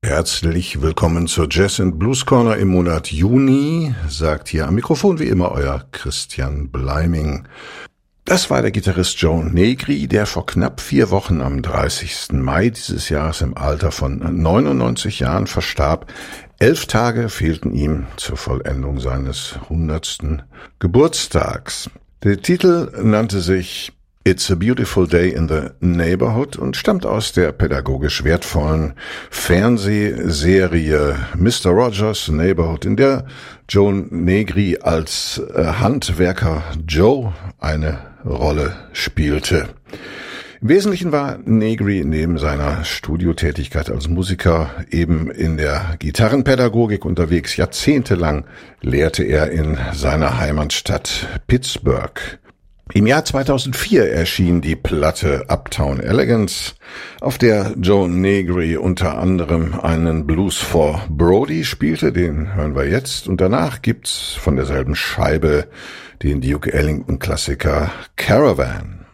Herzlich willkommen zur Jazz & Blues Corner im Monat Juni, sagt hier am Mikrofon wie immer euer Christian Bleiming. Das war der Gitarrist Joe Negri, der vor knapp 4 Wochen am 30. Mai dieses Jahres im Alter von 99 Jahren verstarb. 11 Tage fehlten ihm zur Vollendung seines 100. Geburtstags. Der Titel nannte sich It's a Beautiful Day in the Neighborhood und stammt aus der pädagogisch wertvollen Fernsehserie Mr. Rogers' Neighborhood, in der Joe Negri als Handwerker Joe eine Rolle spielte. Im Wesentlichen war Negri neben seiner Studiotätigkeit als Musiker eben in der Gitarrenpädagogik unterwegs. Jahrzehntelang lehrte er in seiner Heimatstadt Pittsburgh. Im Jahr 2004 erschien die Platte Uptown Elegance, auf der Joe Negri unter anderem einen Blues for Brody spielte, den hören wir jetzt, und danach gibt's von derselben Scheibe den Duke Ellington Klassiker Caravan.